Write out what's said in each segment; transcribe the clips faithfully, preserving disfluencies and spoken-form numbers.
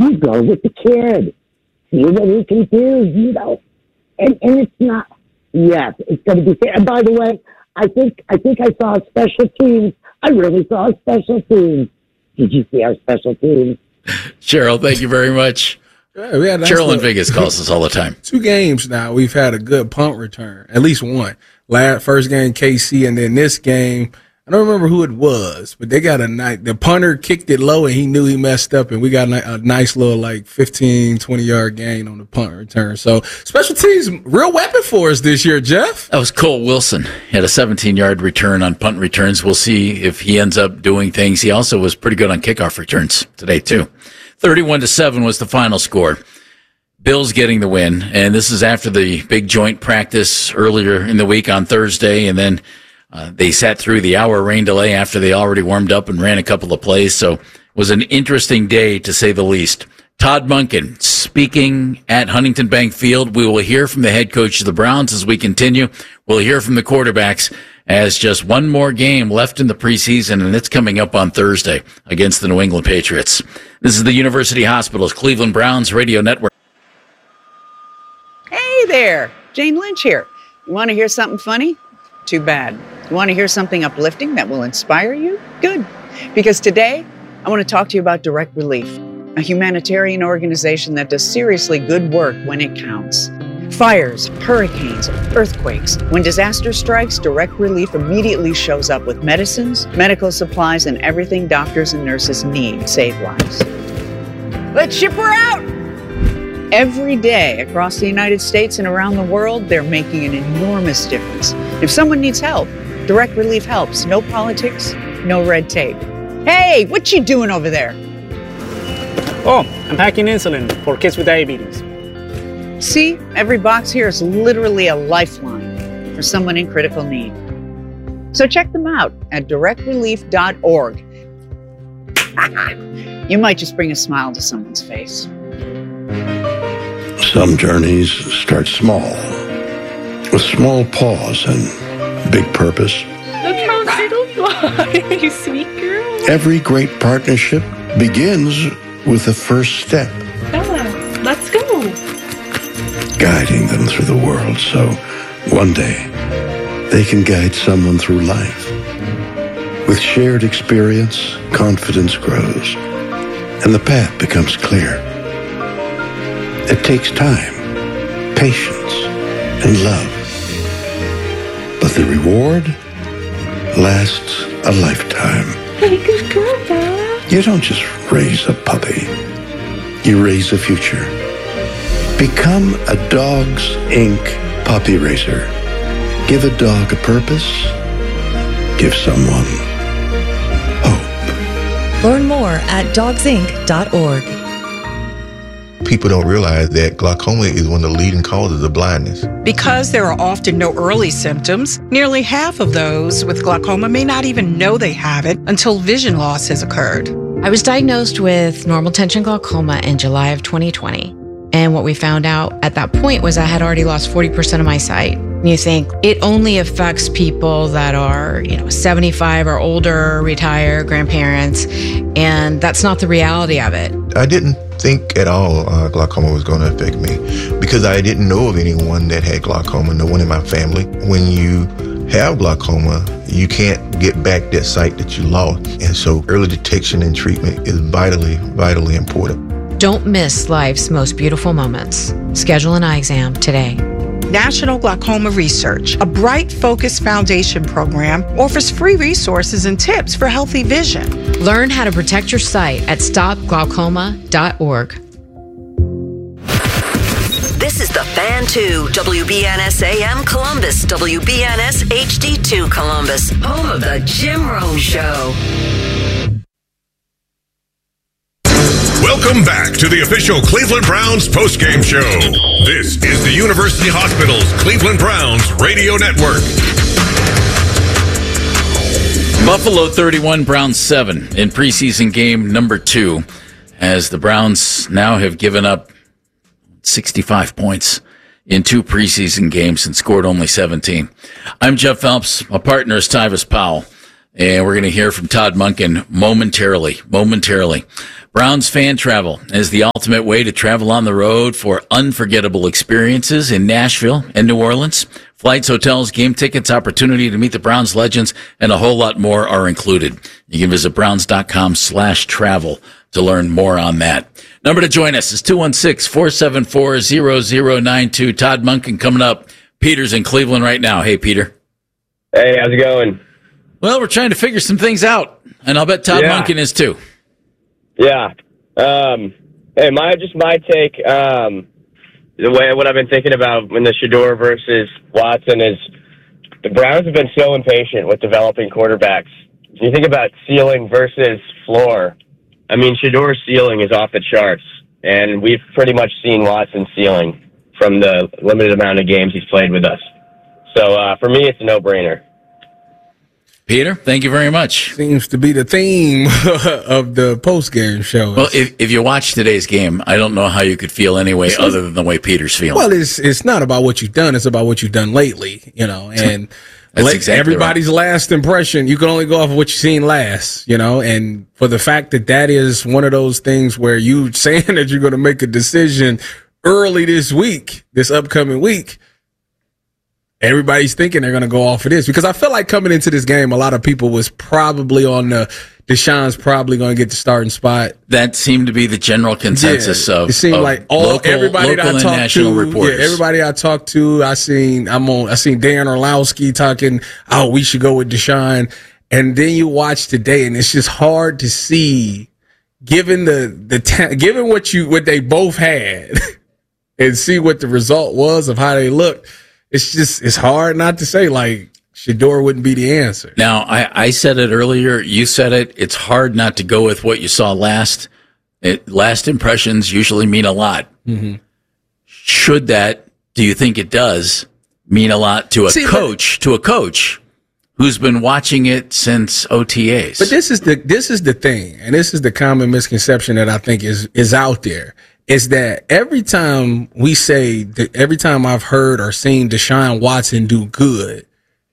you go with the kid. See what he can do, you know. And and it's not, yes, it's going to be fair. And by the way, I think I think I saw special teams. I really saw special teams. Did you see our special teams? Cheryl, thank you very much. Yeah, we had nice Cheryl in little, Vegas calls us all the time. Two games now, we've had a good punt return, at least one. Last first game, K C, and then this game, I don't remember who it was, but they got a nice. The punter kicked it low, and he knew he messed up, and we got a, a nice little like fifteen, twenty yard gain on the punt return. So special teams, real weapon for us this year, Jeff. That was Cole Wilson. He had a seventeen yard return on punt returns. We'll see if he ends up doing things. He also was pretty good on kickoff returns today too. thirty-one to seven was the final score. Bills getting the win, and this is after the big joint practice earlier in the week on Thursday, and then uh, they sat through the hour rain delay after they already warmed up and ran a couple of plays. So it was an interesting day, to say the least. Todd Monken speaking at Huntington Bank Field. We will hear from the head coach of the Browns as we continue. We'll hear from the quarterbacks as just one more game left in the preseason, and it's coming up on Thursday against the New England Patriots. This is the University Hospitals Cleveland Browns Radio Network. Hey there, Jane Lynch here. You want to hear something funny? Too bad. You want to hear something uplifting that will inspire you? Good. Because today, I want to talk to you about Direct Relief, a humanitarian organization that does seriously good work when it counts. Fires, hurricanes, earthquakes. When disaster strikes, Direct Relief immediately shows up with medicines, medical supplies, and everything doctors and nurses need to save lives. Let's ship her out! Every day across the United States and around the world, they're making an enormous difference. If someone needs help, Direct Relief helps. No politics, no red tape. Hey, what you doing over there? Oh, I'm packing insulin for kids with diabetes. See, every box here is literally a lifeline for someone in critical need. So check them out at direct relief dot org. You might just bring a smile to someone's face. Some journeys start small, with small pause and big purpose. Look how little fly, you sweet girl. Every great partnership begins with the first step. Bella, let's go. Guiding them through the world so one day they can guide someone through life. With shared experience, confidence grows, and the path becomes clear. It takes time, patience, and love. But the reward lasts a lifetime. Hey, good girl, Bella. You don't just raise a puppy. You raise a future. Become a Dogs Incorporated puppy raiser. Give a dog a purpose. Give someone hope. Learn more at dogs inc dot org. People don't realize that glaucoma is one of the leading causes of blindness. Because there are often no early symptoms, nearly half of those with glaucoma may not even know they have it until vision loss has occurred. I was diagnosed with normal tension glaucoma in July of twenty twenty. And what we found out at that point was I had already lost forty percent of my sight. You think it only affects people that are, you know, seventy-five or older, retired, grandparents, and that's not the reality of it. I didn't think at all uh, glaucoma was going to affect me because I didn't know of anyone that had glaucoma, no one in my family. When you have glaucoma, you can't get back that sight that you lost. And so early detection and treatment is vitally, vitally important. Don't miss life's most beautiful moments. Schedule an eye exam today. National Glaucoma Research, a Bright Focus Foundation program, offers free resources and tips for healthy vision. Learn how to protect your sight at stop glaucoma dot org. This is the Fan two, W B N S A M Columbus, W B N S H D two Columbus, home of the Jim Rome Show. Welcome back to the official Cleveland Browns postgame show. This is the University Hospitals Cleveland Browns Radio Network. Buffalo thirty-one, Browns seven in preseason game number two, as the Browns now have given up sixty-five points in two preseason games and scored only seventeen. I'm Jeff Phelps. My partner is Tyvis Powell. And we're going to hear from Todd Monken momentarily, momentarily. Browns Fan Travel is the ultimate way to travel on the road for unforgettable experiences in Nashville and New Orleans. Flights, hotels, game tickets, opportunity to meet the Browns legends, and a whole lot more are included. You can visit browns.com slash travel to learn more on that. Number to join us is two one six, four seven four, zero zero nine two. Todd Monken coming up. Peter's in Cleveland right now. Hey, Peter. Hey, how's it going? Well, we're trying to figure some things out, and I'll bet Todd yeah. Monken is too. Yeah. Um, hey, my just my take. Um, the way what I've been thinking about in the Shedeur versus Watson is the Browns have been so impatient with developing quarterbacks. You think about ceiling versus floor. I mean, Shedeur's ceiling is off the charts, and we've pretty much seen Watson's ceiling from the limited amount of games he's played with us. So uh, for me, it's a no-brainer. Peter, thank you very much. Seems to be the theme of the post-game show. Well, if, if you watch today's game, I don't know how you could feel any way other than the way Peter's feeling. Well, it's it's not about what you've done. It's about what you've done lately, you know. And That's exactly everybody's right. last impression, you can only go off of what you've seen last, you know. And for the fact that that is one of those things where you saying that you're going to make a decision early this week, this upcoming week, everybody's thinking they're going to go off of this, because I feel like coming into this game, a lot of people was probably on the Deshaun's probably going to get the starting spot. That seemed to be the general consensus yeah, of. It seemed of like all local, everybody local that I and talked national to, reporters. yeah, everybody I talked to, I seen I'm on. I seen Dan Orlowski talking. Oh, we should go with Deshaun, and then you watch today, and it's just hard to see, given the the ta- given what you what they both had, and see what the result was of how they looked. It's just, it's hard not to say, like, Shedeur wouldn't be the answer. Now, I, I said it earlier. You said it. It's hard not to go with what you saw last. It, last impressions usually mean a lot. Mm-hmm. Should that, do you think it does, mean a lot to a See, coach, but, to a coach who's been watching it since O T As? But this is the, this is the thing, and this is the common misconception that I think is, is out there. Is that every time we say, that every time I've heard or seen Deshaun Watson do good,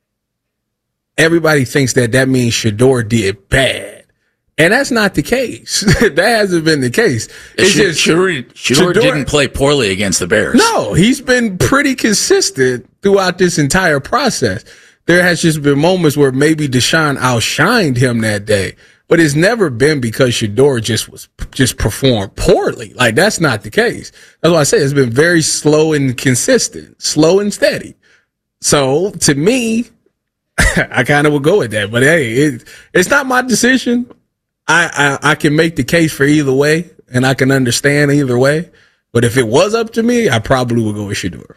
everybody thinks that that means Shedeur did bad. And that's not the case. That hasn't been the case. It's Shedeur, just Shedeur, Shedeur didn't play poorly against the Bears. No, he's been pretty consistent throughout this entire process. There has just been moments where maybe Deshaun outshined him that day. But it's never been because Shedeur just was just performed poorly. Like, that's not the case. That's why I say it's been very slow and consistent, slow and steady. So to me, I kind of would go with that. But hey, it, it's not my decision. I, I I can make the case for either way, and I can understand either way. But if it was up to me, I probably would go with Shedeur.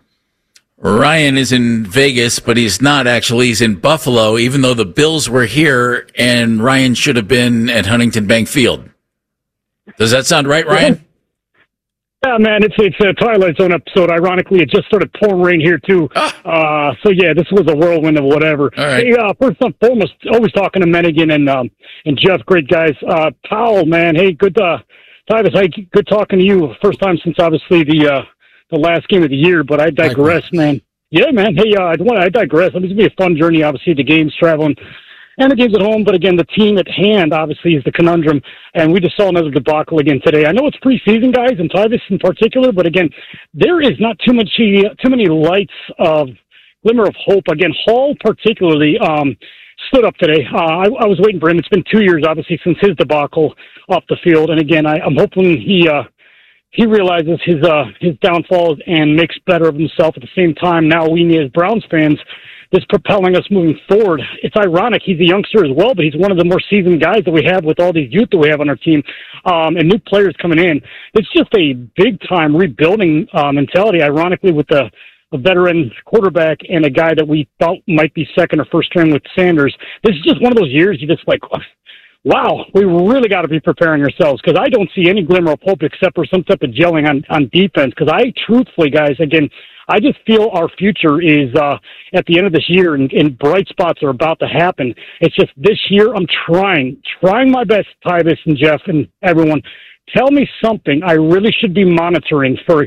Ryan is in Vegas, but he's not actually. He's in Buffalo, even though the Bills were here and Ryan should have been at Huntington Bank Field. Does that sound right, Ryan? Yeah, man, it's it's a Twilight Zone episode. Ironically, it just started pouring rain here, too. Ah. Uh, so, yeah, this was a whirlwind of whatever. All right. Hey, uh, first and foremost, always talking to Mennigan and um, and Jeff, great guys. Uh, Powell, man, hey, good, uh, Tyvis, hey, good talking to you. First time since, obviously, the uh, the last game of the year, but I digress, man. Yeah, man. Hey, uh, I digress. I mean, it's going to be a fun journey, obviously, the games traveling and the games at home. But again, the team at hand, obviously, is the conundrum. And we just saw another debacle again today. I know it's preseason, guys, and Tyvis in particular, but again, there is not too much, too many lights of glimmer of hope. Again, Hall particularly um, stood up today. Uh, I, I was waiting for him. It's been two years, obviously, since his debacle off the field. And again, I, I'm hoping he uh, he realizes his uh, his downfalls and makes better of himself. At the same time, now we as Browns fans, this propelling us moving forward. It's ironic. He's a youngster as well, but he's one of the more seasoned guys that we have with all these youth that we have on our team, um, and new players coming in. It's just a big-time rebuilding uh, mentality, ironically, with a, a veteran quarterback and a guy that we thought might be second or first string with Sanders. This is just one of those years you just like, wow, we really got to be preparing ourselves, because I don't see any glimmer of hope except for some type of gelling on, on defense, because I truthfully, guys, again, I just feel our future is uh, at the end of this year, and, and bright spots are about to happen. It's just this year I'm trying, trying my best, Tyvis and Jeff and everyone. Tell me something I really should be monitoring for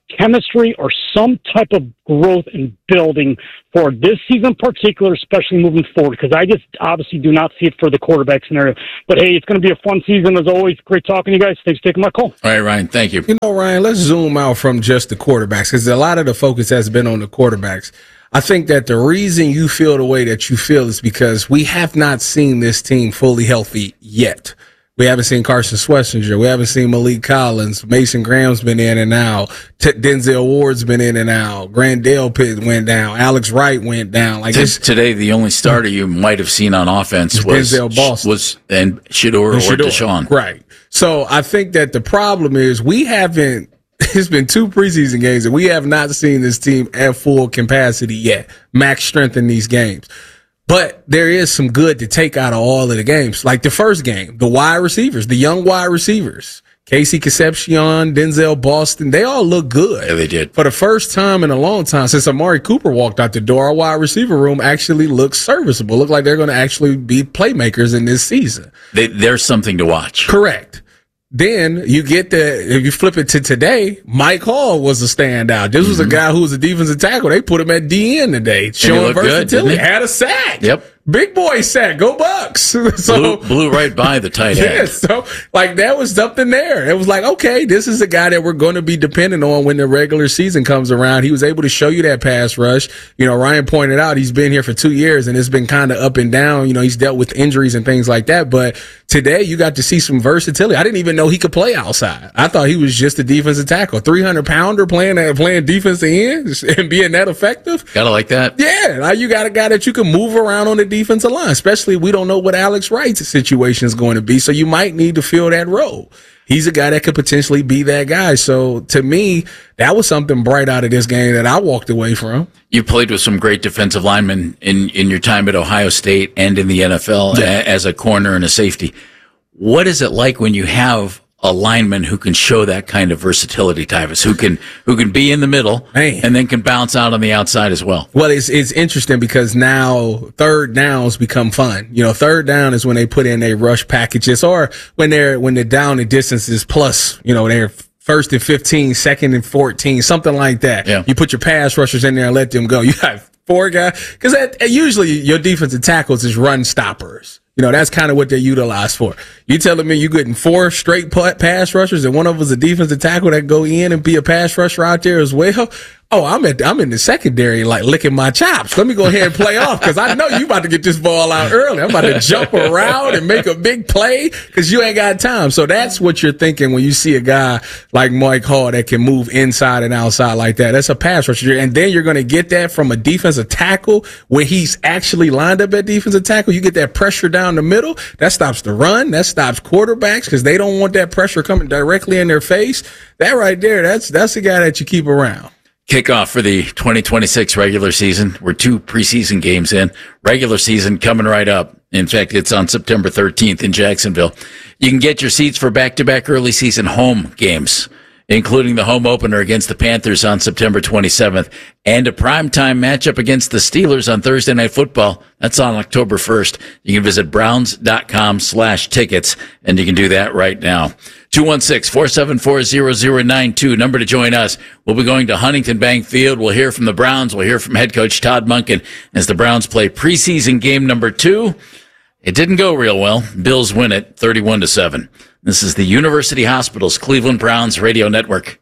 chemistry or some type of growth and building for this season in particular, especially moving forward, because I just obviously do not see it for the quarterback scenario. But, hey, it's going to be a fun season as always. Great talking to you guys. Thanks for taking my call. All right, Ryan, thank you. You know, Ryan, let's zoom out from just the quarterbacks, because a lot of the focus has been on the quarterbacks. I think that the reason you feel the way that you feel is because we have not seen this team fully healthy yet. We haven't seen Carson Schwarzenegger. We haven't seen Malik Collins. Mason Graham's been in and out. T- Denzel Ward's been in and out. Grandale Pitt went down. Alex Wright went down. Like T- today, the only starter you might have seen on offense was Denzel Boston. was and Shedeur or Shedeur. Deshaun. Right. So I think that the problem is we haven't. It's been two preseason games and we have not seen this team at full capacity yet. Max strength in these games. But there is some good to take out of all of the games. Like the first game, the wide receivers, the young wide receivers, Casey Concepcion, Denzel Boston, they all look good. Yeah, they did. For the first time in a long time, since Amari Cooper walked out the door, our wide receiver room actually looks serviceable. Look like they're going to actually be playmakers in this season. They, there's something to watch. Correct. Then you get the, if you flip it to today, Mike Hall was a standout. This was mm-hmm. a guy who was a defensive tackle. They put him at D N today, showing versatility. Good, had a sack. Yep. Big boy sack. Go Bucks. so blew, blew right by the tight end. Yeah, so like that was something there. It was like, okay, this is a guy that we're going to be dependent on when the regular season comes around. He was able to show you that pass rush. You know, Ryan pointed out he's been here for two years and it's been kind of up and down. You know, he's dealt with injuries and things like that. But today you got to see some versatility. I didn't even know he could play outside. I thought he was just a defensive tackle, three hundred pounder playing that, playing defensive end and being that effective. Gotta like that. Yeah. Now you got a guy that you can move around on the defensive line, especially we don't know what Alex Wright's situation is going to be. So you might need to fill that role. He's a guy that could potentially be that guy. So to me, that was something bright out of this game that I walked away from. You played with some great defensive linemen in, in your time at Ohio State and in the N F L yeah. as a corner and a safety. What is it like when you have a lineman who can show that kind of versatility, Tyvis, who can who can be in the middle Man. and then can bounce out on the outside as well? Well, it's it's interesting because now third downs become fun. You know, third down is when they put in their rush packages, or when they're when the down and distance is plus, you know, they're first and fifteen, second and fourteen, something like that. Yeah. You put your pass rushers in there and let them go. You got four guys, because usually your defensive tackles is run stoppers. You know, that's kind of what they're utilized for. You telling me you're getting four straight pass rushers and one of them is a defensive tackle that go in and be a pass rusher out there as well? Oh, I'm at, I'm in the secondary, like licking my chops. Let me go ahead and play off because I know you about to get this ball out early. I'm about to jump around and make a big play because you ain't got time. So that's what you're thinking when you see a guy like Mike Hall that can move inside and outside like that. That's a pass rusher. And then you're going to get that from a defensive tackle where he's actually lined up at defensive tackle. You get that pressure down the middle. That stops the run. That stops quarterbacks because they don't want that pressure coming directly in their face. That right there, that's, that's the guy that you keep around. Kickoff for the twenty twenty-six regular season. We're two preseason games in. Regular season coming right up. In fact, it's on September thirteenth in Jacksonville. You can get your seats for back-to-back early season home games, including the home opener against the Panthers on September twenty-seventh and a primetime matchup against the Steelers on Thursday Night Football. That's on October first. You can visit browns.com slash tickets, and you can do that right now. two one six, four seven four, zero zero nine two, number to join us. We'll be going to Huntington Bank Field. We'll hear from the Browns. We'll hear from head coach Todd Monken as the Browns play preseason game number two. It didn't go real well. Bills win it thirty-one to seven. This is the University Hospitals Cleveland Browns Radio Network.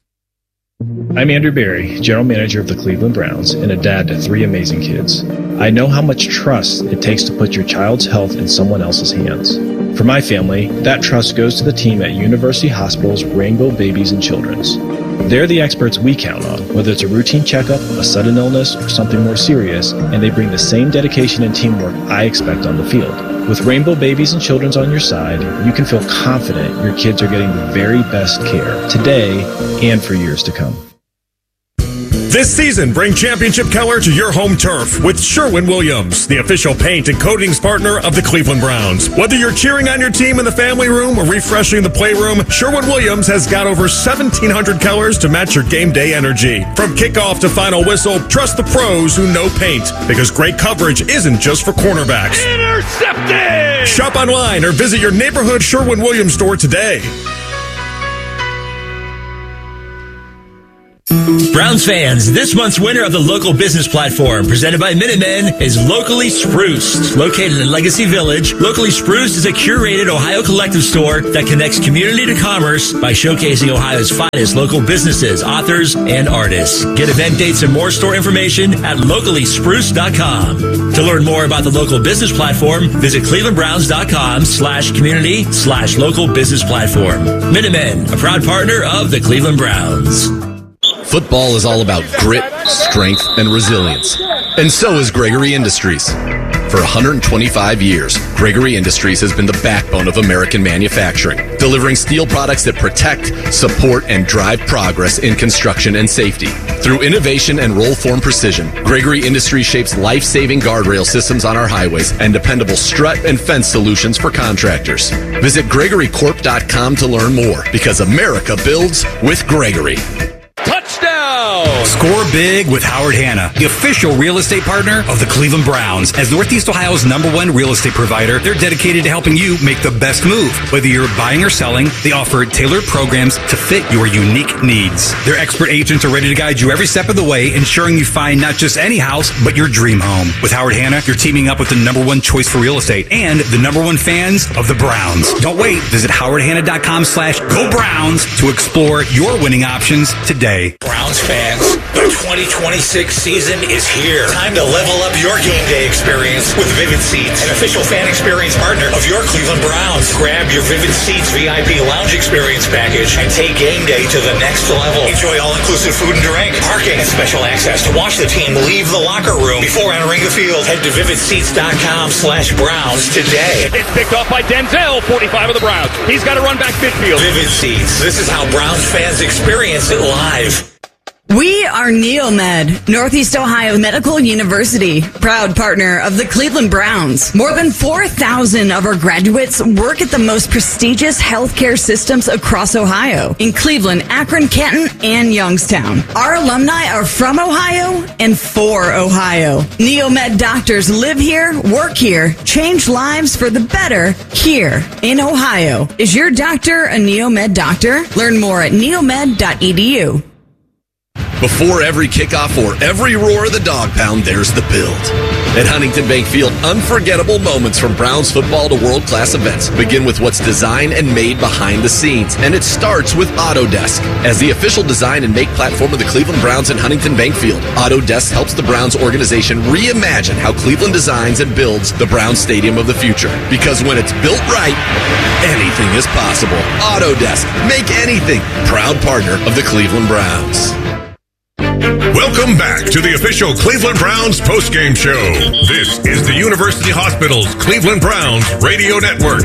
I'm Andrew Berry, General Manager of the Cleveland Browns and a dad to three amazing kids. I know how much trust it takes to put your child's health in someone else's hands. For my family, that trust goes to the team at University Hospitals Rainbow Babies and Children's. They're the experts we count on, whether it's a routine checkup, a sudden illness, or something more serious, and they bring the same dedication and teamwork I expect on the field. With Rainbow Babies and Children's on your side, you can feel confident your kids are getting the very best care today and for years to come. This season, bring championship color to your home turf with Sherwin-Williams, the official paint and coatings partner of the Cleveland Browns. Whether you're cheering on your team in the family room or refreshing the playroom, Sherwin-Williams has got over seventeen hundred colors to match your game day energy. From kickoff to final whistle, trust the pros who know paint, because great coverage isn't just for cornerbacks. Intercepted! Shop online or visit your neighborhood Sherwin-Williams store today. Browns fans, this month's winner of the local business platform presented by Minutemen is Locally Spruced. Located in Legacy Village, Locally Spruced is a curated Ohio collective store that connects community to commerce by showcasing Ohio's finest local businesses, authors, and artists. Get event dates and more store information at locally spruced dot com. To learn more about the local business platform, visit clevelandbrowns.com slash community slash local business platform. Minutemen, a proud partner of the Cleveland Browns. Football is all about grit, strength, and resilience. And so is Gregory Industries. For one hundred twenty-five years, Gregory Industries has been the backbone of American manufacturing, delivering steel products that protect, support, and drive progress in construction and safety. Through innovation and roll-form precision, Gregory Industries shapes life-saving guardrail systems on our highways and dependable strut and fence solutions for contractors. Visit gregory corp dot com to learn more, because America builds with Gregory. Touchdown! Score big with Howard Hanna, the official real estate partner of the Cleveland Browns. As Northeast Ohio's number one real estate provider, they're dedicated to helping you make the best move. Whether you're buying or selling, they offer tailored programs to fit your unique needs. Their expert agents are ready to guide you every step of the way, ensuring you find not just any house, but your dream home. With Howard Hanna, you're teaming up with the number one choice for real estate and the number one fans of the Browns. Don't wait. Visit howard hanna dot com slash go Browns to explore your winning options today. Browns fans, the twenty twenty-six season is here. Time to level up your game day experience with Vivid Seats, an official fan experience partner of your Cleveland Browns. Grab your Vivid Seats V I P lounge experience package and take game day to the next level. Enjoy all-inclusive food and drink, parking, and special access to watch the team leave the locker room before entering the field. Head to vivid seats dot com slash Browns today. It's picked off by Denzel, forty-five of the Browns. He's got to run back midfield. Vivid Seats. This is how Browns fans experience it live. We are NeoMed, Northeast Ohio Medical University, proud partner of the Cleveland Browns. More than four thousand of our graduates work at the most prestigious healthcare systems across Ohio, in Cleveland, Akron, Canton, and Youngstown. Our alumni are from Ohio and for Ohio. NeoMed doctors live here, work here, change lives for the better here in Ohio. Is your doctor a NeoMed doctor? Learn more at neomed dot e d u. Before every kickoff or every roar of the dog pound, there's the build. At Huntington Bank Field, unforgettable moments from Browns football to world-class events begin with what's designed and made behind the scenes. And it starts with Autodesk. As the official design and make platform of the Cleveland Browns and Huntington Bank Field, Autodesk helps the Browns organization reimagine how Cleveland designs and builds the Browns Stadium of the future. Because when it's built right, anything is possible. Autodesk. Make anything. Proud partner of the Cleveland Browns. Welcome back to the official Cleveland Browns postgame show. This is the University Hospital's Cleveland Browns radio network.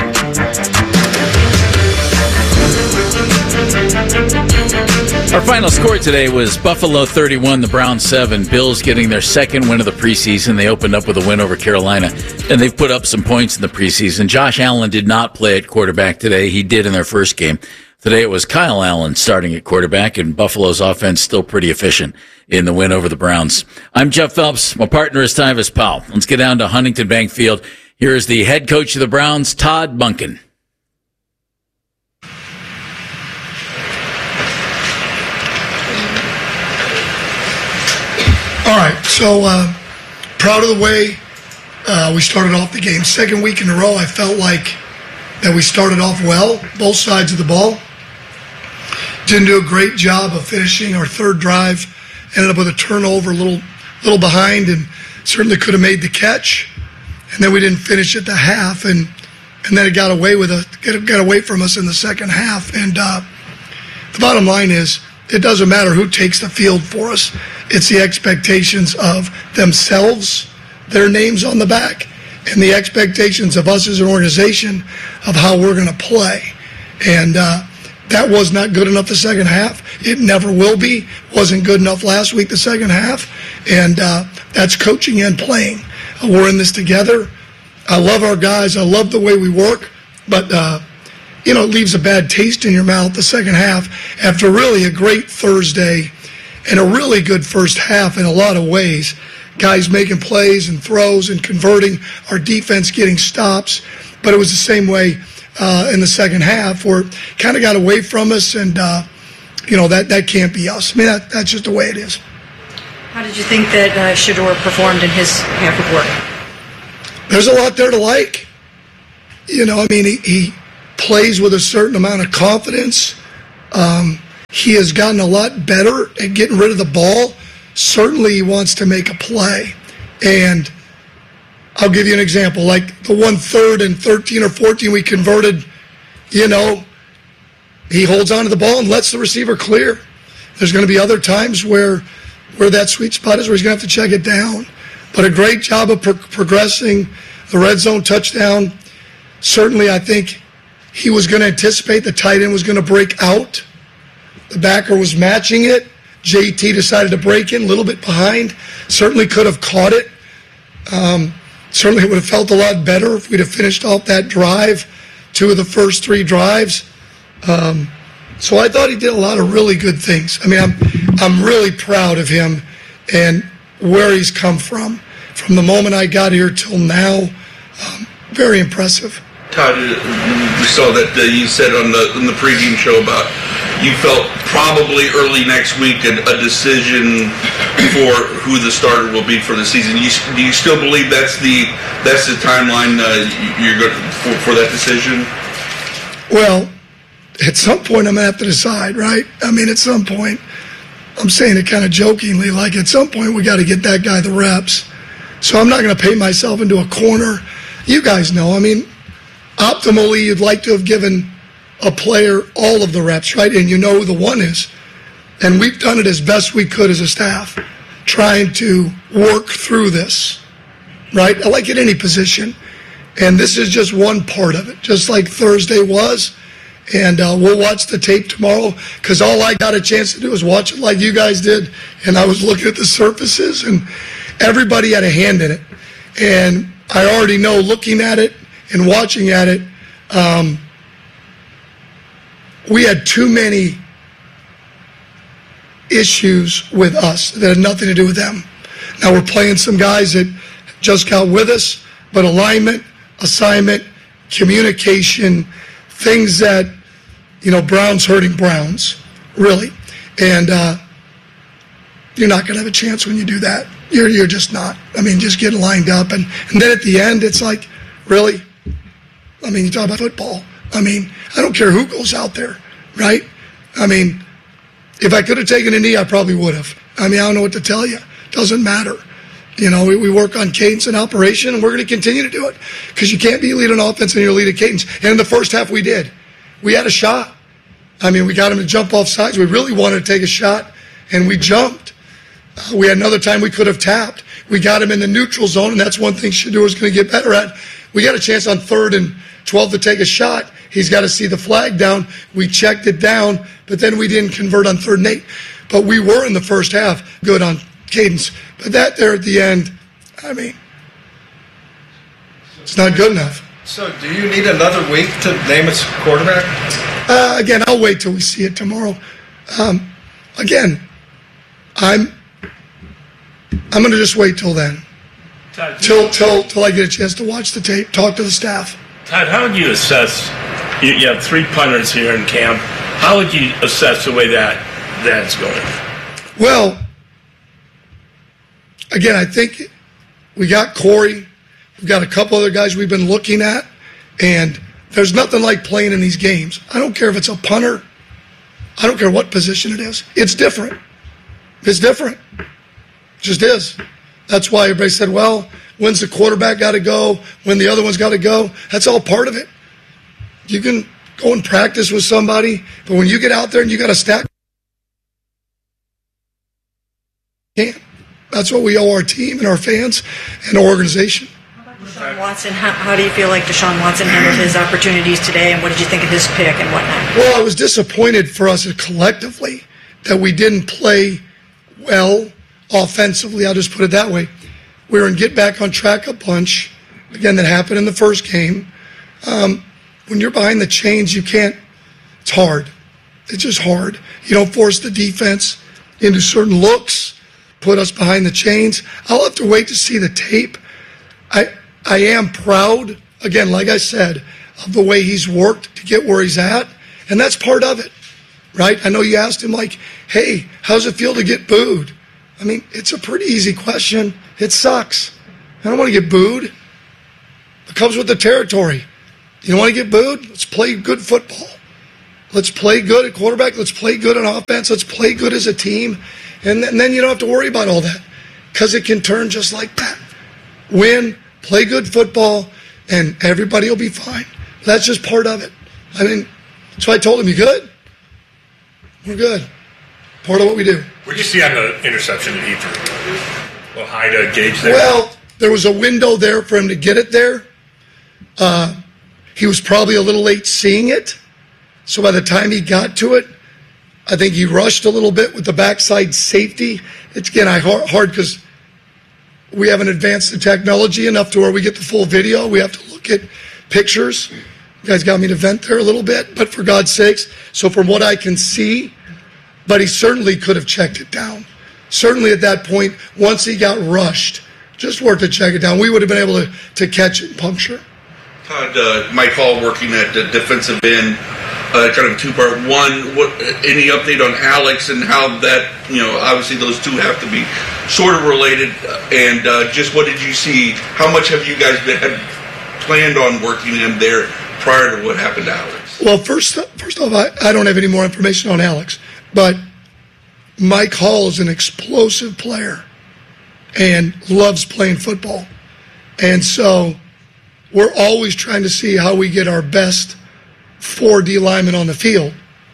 Our final score today was Buffalo thirty-one, the Browns seven. Bills getting their second win of the preseason. They opened up with a win over Carolina, and they've put up some points in the preseason. Josh Allen did not play at quarterback today. He did in their first game. Today it was Kyle Allen starting at quarterback, and Buffalo's offense still pretty efficient in the win over the Browns. I'm Jeff Phelps. My partner is Tyvis Powell. Let's get down to Huntington Bank Field. Here is the head coach of the Browns, Todd Monken. All right, so uh, proud of the way uh, we started off the game. Second week in a row, I felt like that we started off well, both sides of the ball. Didn't do a great job of finishing our third drive. Ended up with a turnover, a little, little behind, and certainly could have made the catch. And then we didn't finish at the half, and and then it got away with a got away from us in the second half. And uh, the bottom line is, it doesn't matter who takes the field for us. It's the expectations of themselves, their names on the back, and the expectations of us as an organization of how we're going to play. And uh, that was not good enough the second half. It never will be. Wasn't good enough last week, the second half. And uh, that's coaching and playing. Uh, we're in this together. I love our guys. I love the way we work. But, uh, you know, it leaves a bad taste in your mouth the second half after really a great Thursday and a really good first half in a lot of ways. Guys making plays and throws and converting, our defense getting stops. But it was the same way uh, in the second half where it kind of got away from us, and uh, you know, that, that can't be us. I mean, that, that's just the way it is. How did you think that uh, Shedeur performed in his half of work? There's a lot there to like. You know, I mean, he, he plays with a certain amount of confidence. Um, he has gotten a lot better at getting rid of the ball. Certainly he wants to make a play. And I'll give you an example, like the one third and thirteen or fourteen we converted, you know, he holds on to the ball and lets the receiver clear. There's going to be other times where where that sweet spot is where he's going to have to check it down. But a great job of pro- progressing the red zone touchdown. Certainly I think he was going to anticipate the tight end was going to break out. The backer was matching it. J T decided to break in a little bit behind. Certainly could have caught it. Um, certainly it would have felt a lot better if we'd have finished off that drive, two of the first three drives. Um, so I thought he did a lot of really good things. I mean, I'm I'm really proud of him and where he's come from. From the moment I got here till now, um, very impressive. Todd, we saw that uh, you said on the on the pregame show about you felt probably early next week a, a decision for who the starter will be for the season. You, do you still believe that's the that's the timeline uh, you're going for, for that decision? Well, at some point I'm going to have to decide, right? I mean, at some point, I'm saying it kind of jokingly, like at some point we got to get that guy the reps. So I'm not going to paint myself into a corner. You guys know, I mean, optimally you'd like to have given a player all of the reps, right? And you know who the one is. And we've done it as best we could as a staff, trying to work through this, right? I like at any position. And this is just one part of it, just like Thursday was. And uh, we'll watch the tape tomorrow because all I got a chance to do was watch it like you guys did. And I was looking at the surfaces, and everybody had a hand in it. And I already know, looking at it and watching at it, um, we had too many issues with us that had nothing to do with them. Now we're playing some guys that just got with us, but alignment, assignment, communication, things that, you know, Browns hurting Browns, really. And uh, you're not going to have a chance when you do that. You're you're just not. I mean, just get lined up. And, and then at the end, it's like, really? I mean, you talk about football. I mean, I don't care who goes out there, right? I mean, if I could have taken a knee, I probably would have. I mean, I don't know what to tell you. Doesn't matter. You know, we, we work on cadence and operation, and we're going to continue to do it because you can't be lead on offense and you're lead at cadence. And in the first half, we did. We had a shot. I mean, we got him to jump off sides. We really wanted to take a shot, and we jumped. Uh, we had another time we could have tapped. We got him in the neutral zone, and that's one thing Shedeur is going to get better at. We got a chance on third and twelve to take a shot. He's got to see the flag down. We checked it down, but then we didn't convert on third and eight. But we were in the first half good on cadence. But that there at the end, I mean, it's not good enough. So do you need another week to name its quarterback? Uh, again, I'll wait till we see it tomorrow. Um, again, I'm I'm going to just wait till then. Todd, till till till I get a chance to watch the tape, talk to the staff. Todd, how would you assess? You, you have three punters here in camp. How would you assess the way that that's going? Well, again, I think we got Corey. We've got a couple other guys we've been looking at, and there's nothing like playing in these games. I don't care if it's a punter. I don't care what position it is. It's different. It's different. It just is. That's why everybody said, well, when's the quarterback got to go? When the other one's got to go? That's all part of it. You can go and practice with somebody, but when you get out there and you got to stack, you can't. That's what we owe our team and our fans and our organization. Deshaun Watson, how, how do you feel like Deshaun Watson handled his opportunities today, and what did you think of his pick and whatnot? Well, I was disappointed for us collectively that we didn't play well offensively. I'll just put it that way. We were in get back on track a bunch. Again, that happened in the first game. Um, when you're behind the chains, you can't. It's hard. It's just hard. You don't force the defense into certain looks, put us behind the chains. I'll have to wait to see the tape. I I am proud, again, like I said, of the way he's worked to get where he's at, and that's part of it. right? I know you asked him, like, hey, how's it feel to get booed? I mean, it's a pretty easy question. It sucks. I don't want to get booed. It comes with the territory. You don't want to get booed? Let's play good football. Let's play good at quarterback. Let's play good on offense. Let's play good as a team. And, th- and then you don't have to worry about all that because it can turn just like that. Win, play good football, and everybody will be fine. That's just part of it. I mean, so I told him, you good? We're good. Part of what we do. What did you see on the interception that he threw? Well, high to gauge there. Well, there was a window there for him to get it there. Uh, he was probably a little late seeing it. So by the time he got to it, I think he rushed a little bit with the backside safety. It's, again, I hard because we haven't advanced the technology enough to where we get the full video. We have to look at pictures. You guys got me to vent there a little bit, but for God's sakes. So from what I can see, but he certainly could have checked it down. Certainly at that point, once he got rushed, just worked to check it down, we would have been able to, to catch it and puncture. Todd, uh, Mike Hall working at the defensive end, uh, kind of a two-part. One, what any update on Alex and how that, you know, obviously those two have to be sort of related, and uh, just what did you see? How much have you guys been had planned on working him there prior to what happened to Alex? Well, first, first off, I, I don't have any more information on Alex, but Mike Hall is an explosive player and loves playing football. And so we're always trying to see how we get our best four D linemen on the field.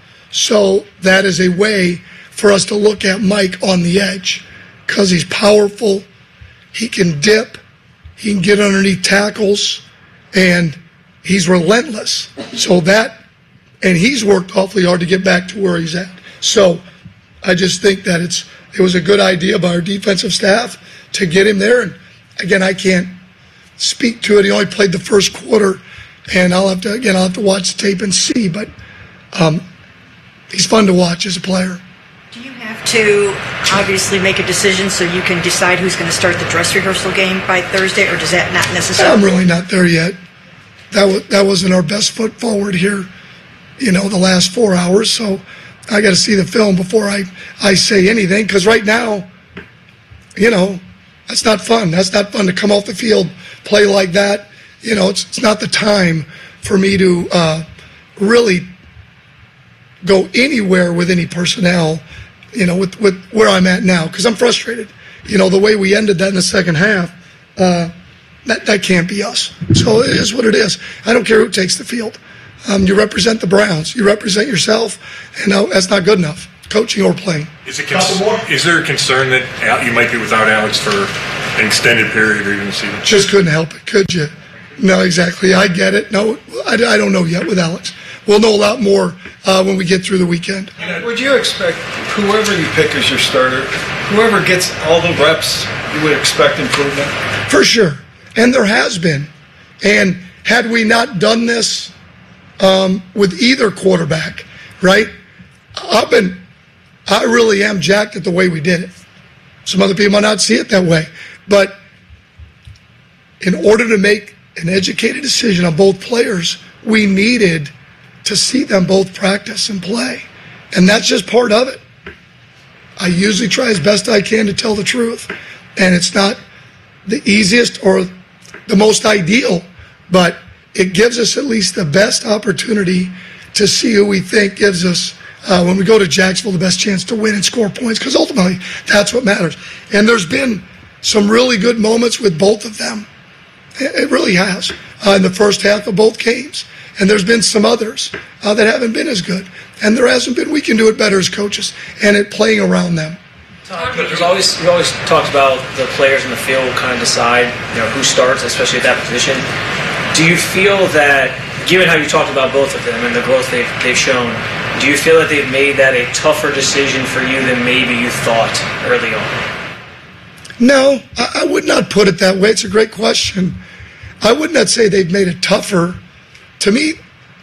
So that is a way for us to look at Mike on the edge because he's powerful, he can dip, he can get underneath tackles, and he's relentless. So that, and he's worked awfully hard to get back to where he's at. So I just think that it's it was a good idea by our defensive staff to get him there. And again, I can't speak to it. He only played the first quarter, and I'll have to again I'll have to watch the tape and see. But um, he's fun to watch as a player. Do you have to obviously make a decision so you can decide who's going to start the dress rehearsal game by Thursday, or does that not necessarily? I'm really not there yet. That was that wasn't our best foot forward here, you know, the last four hours. So I got to see the film before I, I say anything, because right now, you know, that's not fun. That's not fun to come off the field, play like that. You know, it's, it's not the time for me to uh, really go anywhere with any personnel, you know, with, with where I'm at now, because I'm frustrated. You know, the way we ended that in the second half, uh, that, that can't be us. So it is what it is. I don't care who takes the field. Um, you represent the Browns. You represent yourself, and uh, that's not good enough, coaching or playing. Is, it cons- is there a concern that Al- you might be without Alex for an extended period or even a season? Just couldn't help it, could you? No, exactly. I get it. No, I, I don't know yet with Alex. We'll know a lot more uh, when we get through the weekend. Would you expect whoever you pick as your starter, whoever gets all the reps, you would expect improvement? For sure. And there has been. And had we not done this um, with either quarterback, right, I've been, I really am jacked at the way we did it. Some other people might not see it that way. But in order to make an educated decision on both players, we needed to see them both practice and play. And that's just part of it. I usually try as best I can to tell the truth. And it's not the easiest or the most ideal, but it gives us at least the best opportunity to see who we think gives us, uh, when we go to Jacksonville, the best chance to win and score points, because ultimately that's what matters. And there's been some really good moments with both of them. It really has, uh, in the first half of both games. And there's been some others uh, that haven't been as good. And there hasn't been. We can do it better as coaches and at playing around them. There's always we always talked about the players in the field will kind of decide, you know, who starts, especially at that position. Do you feel that, given how you talked about both of them and the growth they've they've shown, do you feel that they've made that a tougher decision for you than maybe you thought early on? No, I, I would not put it that way. It's a great question. I would not say they've made it tougher. To me,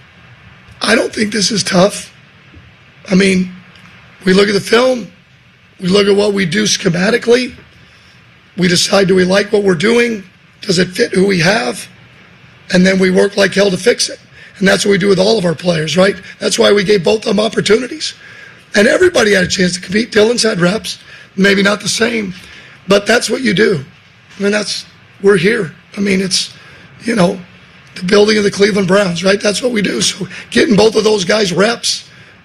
I don't think this is tough. I mean, we look at the film, we look at what we do schematically, we decide, do we like what we're doing? Does it fit who we have? And then we work like hell to fix it. And that's what we do with all of our players, right? That's why we gave both of them opportunities. And everybody had a chance to compete. Dylan's had reps, maybe not the same, but that's what you do. I mean, that's, we're here. I mean, it's, you know, the building of the Cleveland Browns, right? That's what we do. So getting both of those guys reps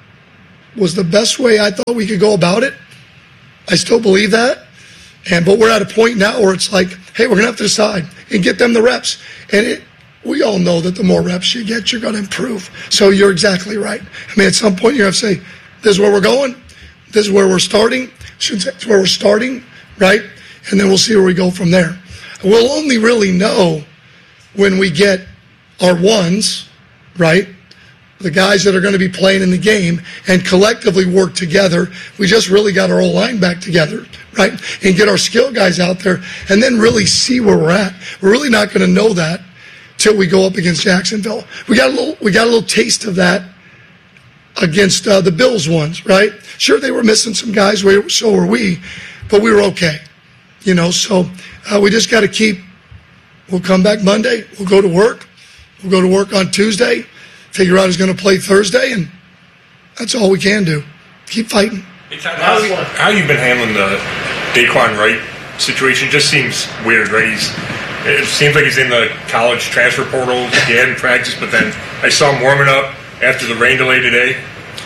was the best way I thought we could go about it. I still believe that. And but we're at a point now where it's like, hey, we're going to have to decide and get them the reps. And it, we all know that the more reps you get, you're going to improve. So you're exactly right. I mean, at some point, you have to say, this is where we're going. This is where we're starting. Shouldn't say it's where we're starting, right? And then we'll see where we go from there. We'll only really know when we get our ones, right? The guys that are going to be playing in the game and collectively work together. We just really got our old line back together, right? And get our skill guys out there and then really see where we're at. We're really not going to know that till we go up against Jacksonville. We got a little, we got a little taste of that against uh, the Bills ones, right? Sure, they were missing some guys, so were we, but we were okay, you know. So uh, we just got to keep. We'll come back Monday. We'll go to work. We'll go to work on Tuesday. Figure out who's going to play Thursday, and that's all we can do. Keep fighting. How, how you been handling the Daquan Wright situation? Just seems weird, right? He's, it seems like he's in the college transfer portal. He hadn't practiced, but then I saw him warming up after the rain delay today.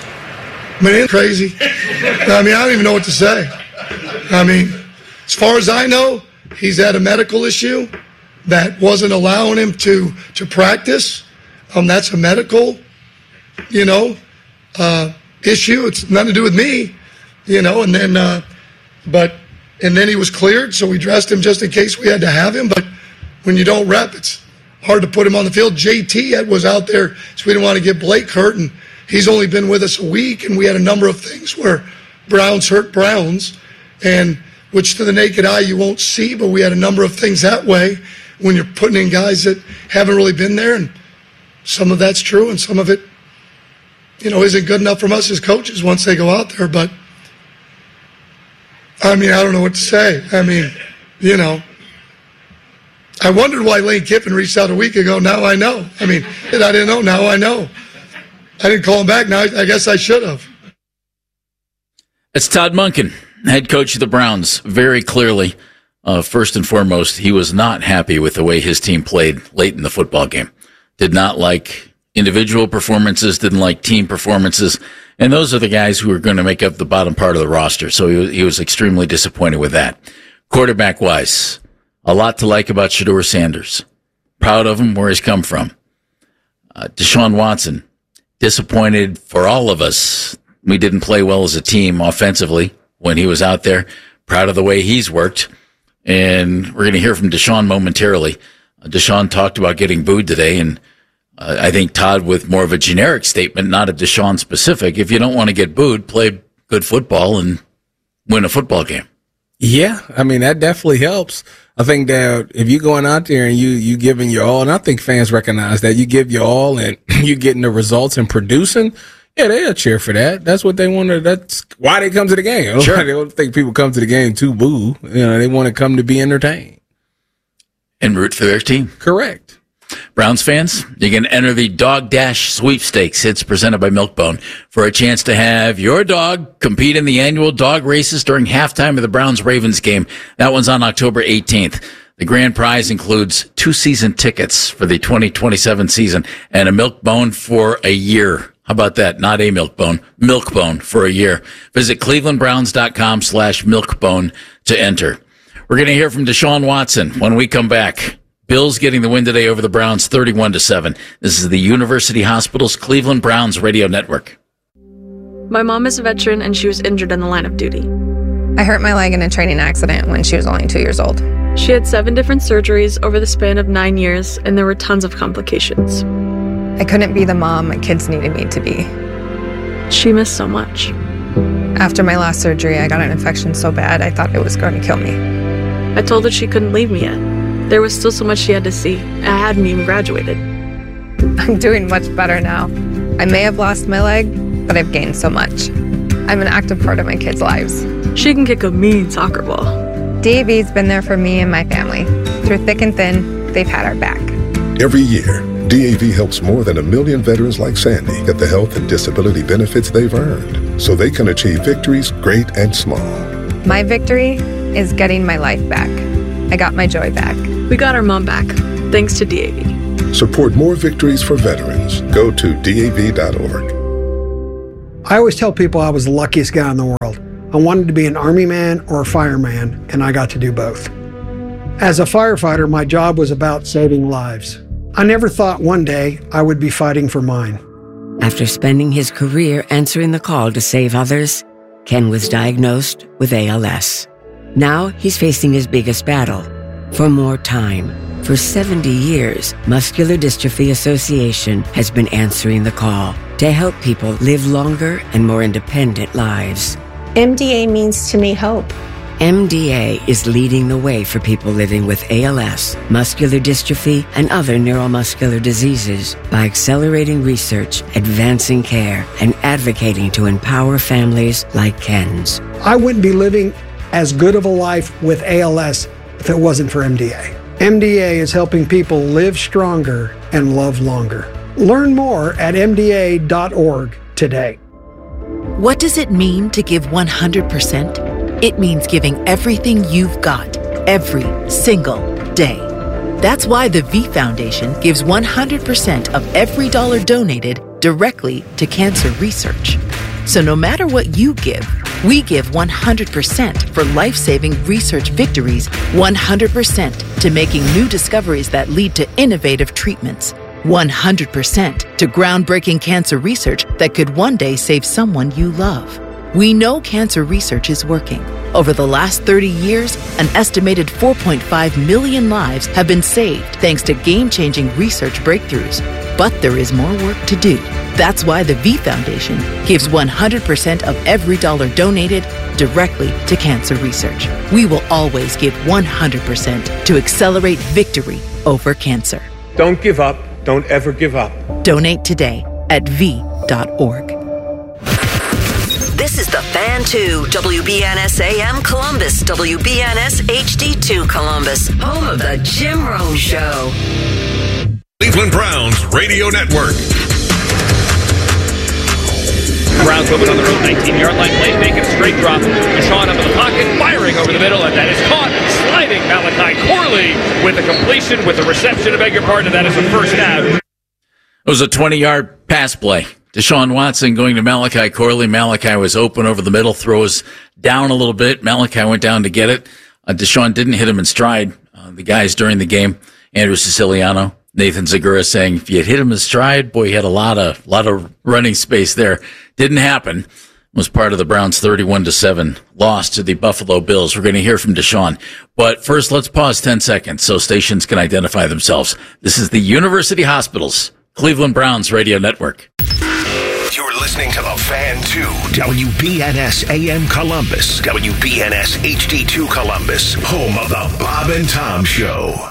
I mean, it's crazy. I mean, I don't even know what to say. I mean, as far as I know, he's had a medical issue that wasn't allowing him to, to practice. Um, that's a medical, you know, uh, issue. It's nothing to do with me, you know, and then, uh, but, and then he was cleared, so we dressed him just in case we had to have him. But when you don't rep, it's hard to put him on the field. J T was out there, so we didn't want to get Blake hurt, and he's only been with us a week, and we had a number of things where Browns hurt Browns, and which to the naked eye you won't see, but we had a number of things that way when you're putting in guys that haven't really been there, and some of that's true, and some of it, you know, isn't good enough from us as coaches once they go out there. But, I mean, I don't know what to say. I mean, you know, I wondered why Lane Kiffin reached out a week ago. Now I know. I mean, I didn't know. Now I know. I didn't call him back. Now I, I guess I should have. It's Todd Monken, head coach of the Browns, very clearly. Uh, first and foremost, he was not happy with the way his team played late in the football game. Did not like individual performances, didn't like team performances. And those are the guys who are going to make up the bottom part of the roster. So he was, he was extremely disappointed with that. Quarterback-wise, a lot to like about Shedeur Sanders. Proud of him, where he's come from. Uh, Deshaun Watson, disappointed for all of us. We didn't play well as a team offensively when he was out there. Proud of the way he's worked. And we're going to hear from Deshaun momentarily. Deshaun talked about getting booed today, and uh, I think Todd with more of a generic statement, not a Deshaun specific. If you don't want to get booed, play good football and win a football game. Yeah, I mean, that definitely helps. I think that if you're going out there and you, you giving your all, and I think fans recognize that you give your all and you getting the results and producing, yeah, they'll cheer for that. That's what they want to, that's why they come to the game. Sure. They don't think people come to the game to boo. You know, they want to come to be entertained. And root for their team. Correct. Browns fans, you can enter the Dog Dash Sweepstakes. It's presented by Milk-Bone for a chance to have your dog compete in the annual dog races during halftime of the Browns-Ravens game. That one's on October eighteenth. The grand prize includes two season tickets for the twenty twenty-seven season and a Milk-Bone for a year. How about that? Not a Milk-Bone, Milk-Bone for a year. Visit clevelandbrowns.com slash Milk-Bone to enter. We're going to hear from Deshaun Watson when we come back. Bills getting the win today over the Browns, thirty-one to seven. This is the University Hospitals Cleveland Browns radio network. My mom is a veteran and she was injured in the line of duty. I hurt my leg in a training accident when she was only two years old. She had seven different surgeries over the span of nine years, and there were tons of complications. I couldn't be the mom my kids needed me to be. She missed so much. After my last surgery, I got an infection so bad I thought it was going to kill me. I told her she couldn't leave me yet. There was still so much she had to see. I hadn't even graduated. I'm doing much better now. I may have lost my leg, but I've gained so much. I'm an active part of my kids' lives. She can kick a mean soccer ball. D A V's been there for me and my family. Through thick and thin, they've had our back. Every year, D A V helps more than a million veterans like Sandy get the health and disability benefits they've earned. so they can achieve victories great and small. My victory is getting my life back. I got my joy back. We got our mom back, thanks to D A V. Support more victories for veterans. Go to D A V dot org. I always tell people I was the luckiest guy in the world. I wanted to be an Army man or a fireman, and I got to do both. As a firefighter, my job was about saving lives. I never thought one day I would be fighting for mine. After spending his career answering the call to save others, Ken was diagnosed with A L S. Now he's facing his biggest battle, for more time. For seventy years, Muscular Dystrophy Association has been answering the call to help people live longer and more independent lives. M D A means to me hope. M D A is leading the way for people living with A L S, muscular dystrophy, and other neuromuscular diseases by accelerating research, advancing care, and advocating to empower families like Ken's. I wouldn't be living as good of a life with A L S if it wasn't for M D A. M D A is helping people live stronger and love longer. Learn more at M D A dot org today. What does it mean to give one hundred percent? It means giving everything you've got, every single day. That's why the V Foundation gives one hundred percent of every dollar donated directly to cancer research. So no matter what you give, we give one hundred percent for life-saving research victories, one hundred percent to making new discoveries that lead to innovative treatments, one hundred percent to groundbreaking cancer research that could one day save someone you love. We know cancer research is working. Over the last thirty years, an estimated four point five million lives have been saved thanks to game-changing research breakthroughs. But there is more work to do. That's why the V Foundation gives one hundred percent of every dollar donated directly to cancer research. We will always give one hundred percent to accelerate victory over cancer. Don't give up. Don't ever give up. Donate today at V dot org. This is the Fan two, W B N S A M Columbus, W B N S H D two Columbus, home of the Jim Rome Show. Cleveland Browns Radio Network. Browns moving on the road, nineteen-yard line play, making a straight drop. Deshaun up in the pocket, firing over the middle, and that is caught. Sliding Malachi Corley with the completion, with the reception, I beg your pardon, that is the first down. It was a twenty-yard pass play. Deshaun Watson going to Malachi Corley. Malachi was open over the middle, throws down a little bit. Malachi went down to get it. Uh, Deshaun didn't hit him in stride. Uh, the guys during the game, Andrew Siciliano, Nathan Zagura saying if you had hit him in stride, boy, he had a lot of lot of running space there. Didn't happen. Was part of the Browns' thirty-one to seven loss to the Buffalo Bills. We're going to hear from Deshaun. But first, let's pause ten seconds so stations can identify themselves. This is the University Hospitals Cleveland Browns Radio Network. You're listening to the Fan two, W B N S A M Columbus, W B N S H D two Columbus, home of the Bob and Tom Show.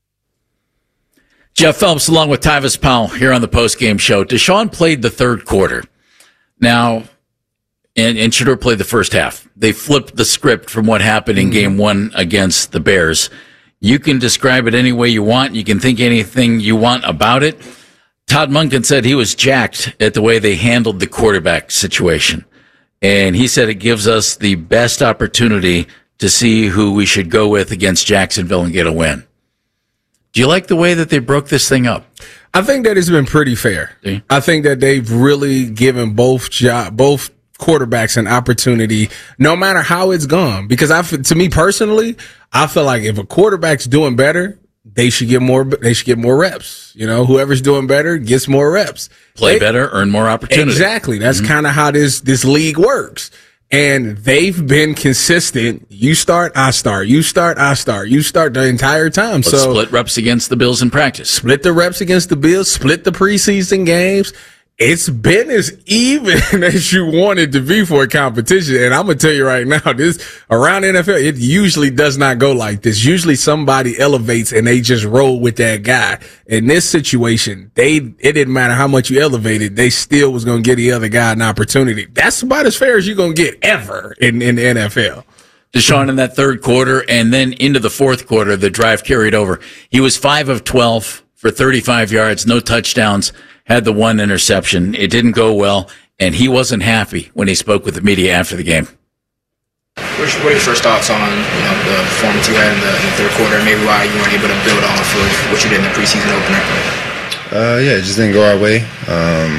Jeff Phelps along with Tyvis Powell here on the postgame show. Deshaun played the third quarter. Now, and, and Shedeur played the first half. They flipped the script from what happened in game one against the Bears. You can describe it any way you want. You can think anything you want about it. Todd Monken said he was jacked at the way they handled the quarterback situation. And he said it gives us the best opportunity to see who we should go with against Jacksonville and get a win. Do you like the way that they broke this thing up? I think that it's been pretty fair. I think that they've really given both job, both quarterbacks an opportunity, no matter how it's gone. Because I, to me personally, I feel like if a quarterback's doing better, they should get more. They should get more reps. You know, whoever's doing better gets more reps. Play they, better, earn more opportunity. Exactly. That's Mm-hmm. kind of how this this league works. And they've been consistent. You start, I start. You start, I start. You start the entire time. Let's so split reps against the Bills in practice. Split the reps against the Bills. Split the preseason games. It's been as even as you want it to be for a competition. And I'm going to tell you right now, this around the N F L, it usually does not go like this. Usually somebody elevates and they just roll with that guy. In this situation, they, it didn't matter how much you elevated. They still was going to give the other guy an opportunity. That's about as fair as you're going to get ever in, in the N F L. Deshaun in that third quarter and then into the fourth quarter, the drive carried over. He was five of twelve for thirty-five yards, no touchdowns. Had the one interception. It didn't go well. and he wasn't happy when he spoke with the media after the game. What are your first thoughts on you know, the performance you had in the, in the third quarter, and maybe why you weren't able to build off of what you did in the preseason opener? Uh, yeah, it just didn't go our way. Um,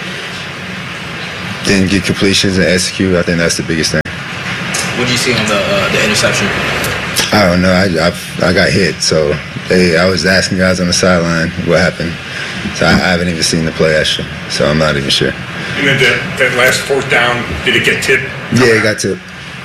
didn't get completions and execute. I think that's the biggest thing. What did you see on the uh, the interception? I don't know. I, I, I got hit, so they. I was asking guys on the sideline what happened. So I, I haven't even seen the play actually, so I'm not even sure. And then that, that last fourth down, did it get tipped? Yeah, it got tipped.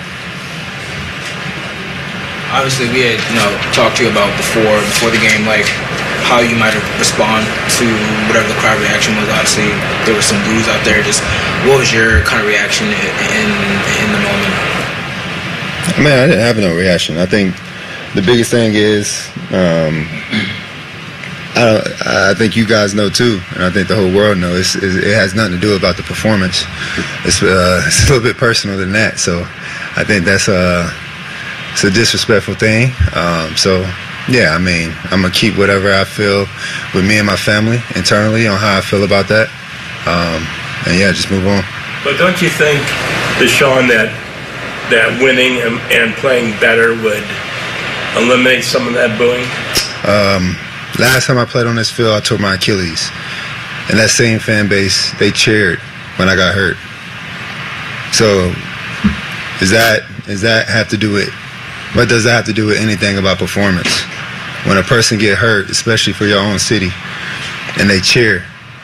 Obviously, we had you know talked to you about before before the game, like how you might respond to whatever the crowd reaction was. Obviously, there was some blues out there. Just what was your kind of reaction in in the moment? Man, I didn't have no reaction. I think the biggest thing is, um, I don't. I think you guys know too, and I think the whole world knows. It's, it has nothing to do about the performance. It's, uh, it's a little bit personal than that. So, I think that's uh, it's a disrespectful thing. Um, so, yeah, I mean, I'm gonna keep whatever I feel with me and my family internally on how I feel about that, um, and yeah, just move on. But don't you think, Deshaun, that that winning and, and playing better would eliminate some of that booing? Um, last time I played on this field, I tore my Achilles, and that same fan base, they cheered when I got hurt. So, is that is that have to do with? What does that have to do with anything about performance? When a person get hurt, especially for your own city, and they cheer.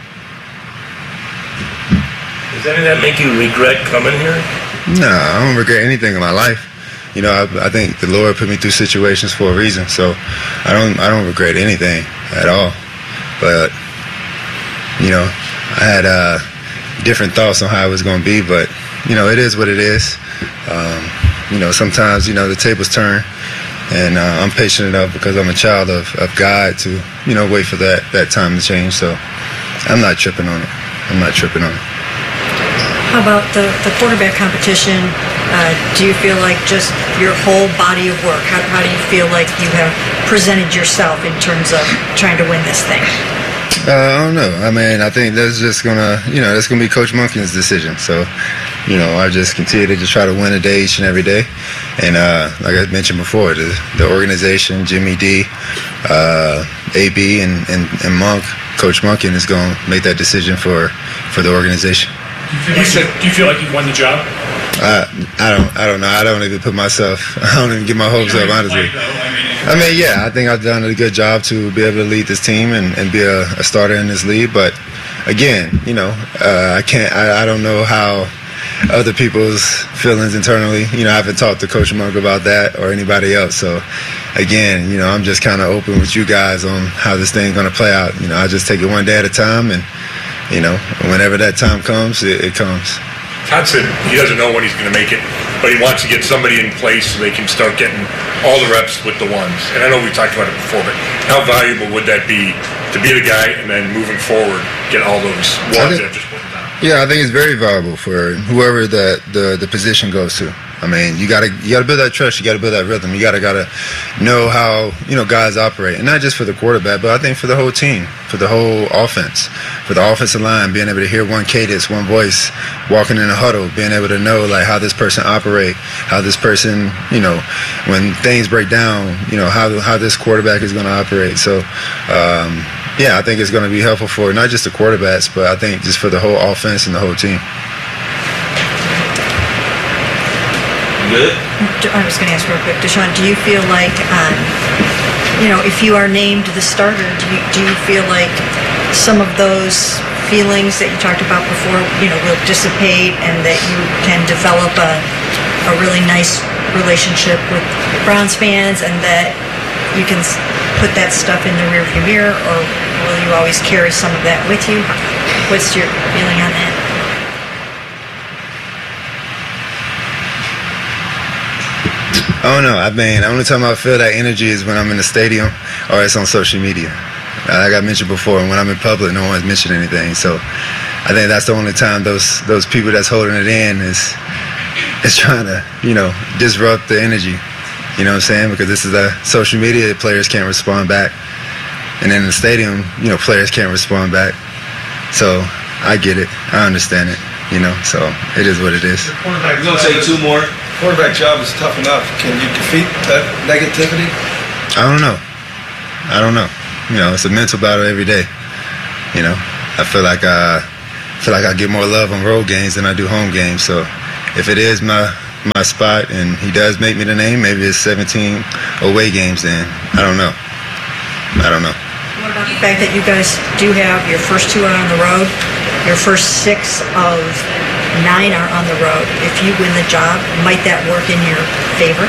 Does any of that make you regret coming here? No, I don't regret anything in my life. You know, I, I think the Lord put me through situations for a reason, so I don't I don't regret anything at all. But you know, I had uh, different thoughts on how it was going to be, but you know, it is what it is. Um, you know, sometimes you know the tables turn, and uh, I'm patient enough because I'm a child of, of God to you know wait for that that time to change. So I'm not tripping on it. I'm not tripping on it. How about the, the quarterback competition? Uh, do you feel like just your whole body of work, how, how do you feel like you have presented yourself in terms of trying to win this thing? Uh, I don't know. I mean, I think that's just gonna, you know, that's gonna be Coach Monken's decision. So, you know, I just continue to just try to win a day each and every day. And uh, like I mentioned before, the, the organization, Jimmy D, uh, A B, and, and, and Monk, Coach Monken is gonna make that decision for, for the organization. Do you, feel like, do you feel like you've won the job? I I don't I don't know. I don't even put myself. I don't even get my hopes up. Honestly, I mean, yeah, I think I've done a good job to be able to lead this team and, and be a, a starter in this league. But again, you know, uh, I can't. I, I don't know how other people's feelings internally. You know, I haven't talked to Coach Monk about that or anybody else. So again, you know, I'm just kind of open with you guys on how this thing's going to play out. You know, I just take it one day at a time, and you know, whenever that time comes, it, it comes. Todd said he doesn't know when he's going to make it, but he wants to get somebody in place so they can start getting all the reps with the ones. And I know we talked about it before, but how valuable would that be to be the guy and then moving forward get all those ones that just went down? Yeah, I think it's very valuable for whoever the, the, the position goes to. I mean, you gotta you gotta build that trust. You gotta build that rhythm. You gotta gotta know how you know guys operate, and not just for the quarterback, but I think for the whole team, for the whole offense, for the offensive line, being able to hear one cadence, one voice, walking in a huddle, being able to know like how this person operate, how this person, you know, when things break down, you know how how this quarterback is going to operate. So. Um, yeah, I think it's going to be helpful for not just the quarterbacks, but I think just for the whole offense and the whole team. Good. I was going to ask real quick, Deshaun, do you feel like, um, you know, if you are named the starter, do you, do you feel like some of those feelings that you talked about before, you know, will dissipate and that you can develop a, a really nice relationship with Browns fans and that you can put that stuff in the rearview mirror, or will you always carry some of that with you? What's your feeling on that? I don't know. I mean, the only time I feel that energy is when I'm in the stadium or it's on social media. Like I mentioned before, when I'm in public, no one's mentioned anything. So I think that's the only time those those people that's holding it in is is trying to, you know, disrupt the energy. You know what I'm saying? Because this is a social media, players can't respond back. And in the stadium, you know, players can't respond back. So I get it. I understand it. you know, so it is what it is. Quarterback, we're going to take two more. Quarterback job is tough enough. Can you defeat that negativity? I don't know. I don't know. You know, it's a mental battle every day. You know, I feel like I feel like I get more love on road games than I do home games. So if it is my my spot and he does make me the name, maybe it's seventeen away games. Then I don't know. I don't know. What about the fact that you guys do have your first two are on the road, your first six of nine are on the road? If you win the job, might that work in your favor?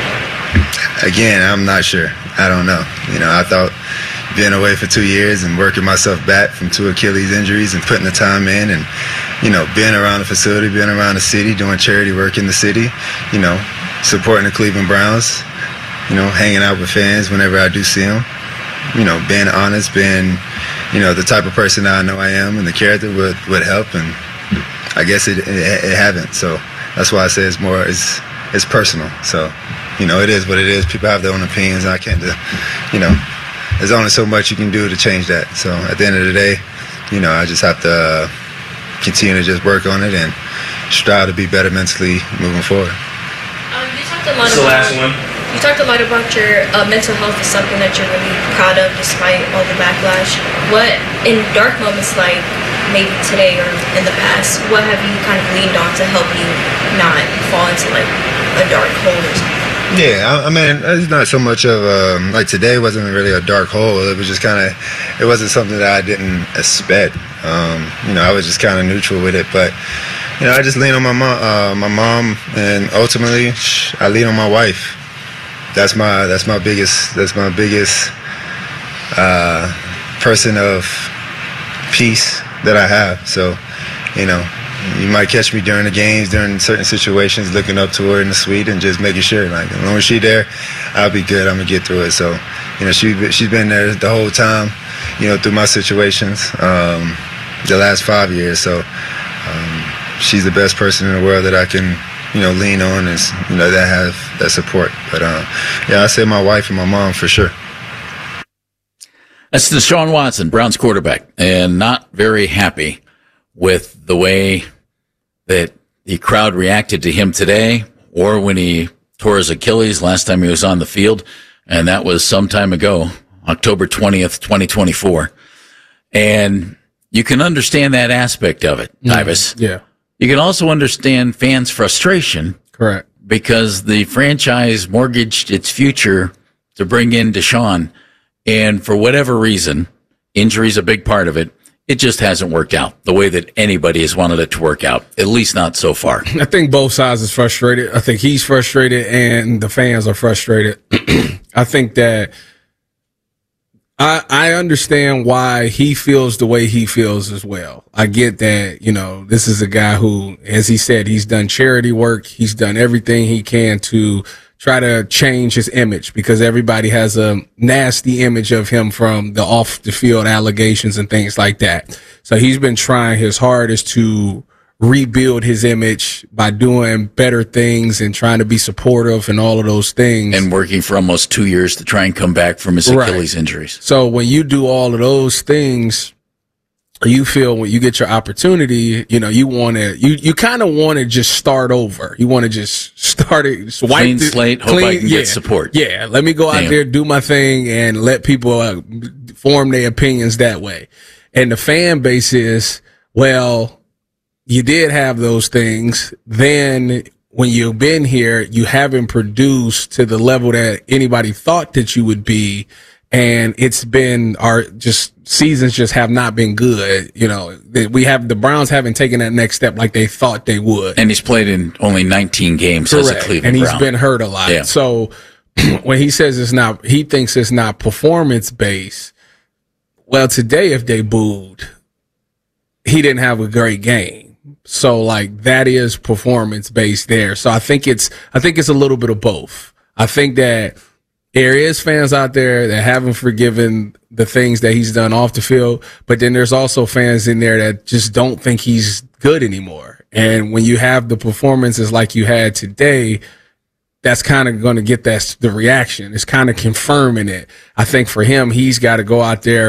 Again, I'm not sure. I don't know. You know, I thought being away for two years and working myself back from two Achilles injuries and putting the time in and, you know, being around the facility, being around the city, doing charity work in the city, you know, supporting the Cleveland Browns, you know, hanging out with fans whenever I do see them, you know, being honest, being, you know, the type of person that I know I am and the character would, would help. And I guess it, it, it haven't. So that's why I say it's more, it's, it's personal. So, you know, it is what it is. People have their own opinions. And I can't, do, you know, there's only so much you can do to change that. So at the end of the day, you know, I just have to uh, continue to just work on it and strive to be better mentally moving forward. Um, you talked a lot That's the about, last one. You talked a lot about your uh, mental health is something that you're really proud of despite all the backlash. What, in dark moments like maybe today or in the past, what have you kind of leaned on to help you not fall into like a dark hole or something? Yeah, I, I mean, it's not so much of um, like today wasn't really a dark hole. It was just kind of, it wasn't something that I didn't expect. Um, you know, I was just kind of neutral with it. But you know, I just lean on my mom, uh, my mom, and ultimately, I lean on my wife. That's my that's my biggest that's my biggest uh, person of peace that I have. So, you know. You might catch me during the games, during certain situations, looking up to her in the suite and just making sure, like, as long as she's there, I'll be good. I'm gonna get through it. So, you know, she she's been there the whole time, you know, through my situations, um, the last five years. So, um, she's the best person in the world that I can, you know, lean on and, you know, that have that support. But uh, yeah, I say my wife and my mom for sure. That's Deshaun Watson, Browns quarterback, and not very happy with the way that the crowd reacted to him today or when he tore his Achilles last time he was on the field. And that was some time ago, October twentieth, twenty twenty-four. And you can understand that aspect of it, Tyvis. Mm, yeah. You can also understand fans' frustration. Correct. Because the franchise mortgaged its future to bring in Deshaun. And for whatever reason, injury's a big part of it. It just hasn't worked out the way that anybody has wanted it to work out, at least not so far. I think both sides is frustrated. I think he's frustrated and the fans are frustrated. I think that I I understand why he feels the way he feels as well. I get that, you know, this is a guy who, as he said, he's done charity work. He's done everything he can to try to change his image because everybody has a nasty image of him from the off the field allegations and things like that. So he's been trying his hardest to rebuild his image by doing better things and trying to be supportive and all of those things. And working for almost two years to try and come back from his Achilles right. injuries. So when you do all of those things, you feel when you get your opportunity, you know, you want to, you, you kind of want to just start over. You want to just start it, swipe clean the, slate, hope clean, I can yeah, get support. Yeah, let me go out Damn. there, do my thing, and let people uh, form their opinions that way. And the fan base is, well, you did have those things. Then when you've been here, you haven't produced to the level that anybody thought that you would be. And it's been our just seasons just have not been good. You know, we have the Browns haven't taken that next step like they thought they would. And he's played in only nineteen games Correct. as a Cleveland and he's Brown. been hurt a lot. Yeah. So when he says it's not, he thinks it's not performance based. Well, today, if they booed, he didn't have a great game. So like that is performance based there. So I think it's, I think it's a little bit of both. I think that there is fans out there that haven't forgiven the things that he's done off the field, but then there's also fans in there that just don't think he's good anymore. And when you have the performances like you had today, that's kind of going to get that the reaction. It's kind of confirming it. I think for him, he's got to go out there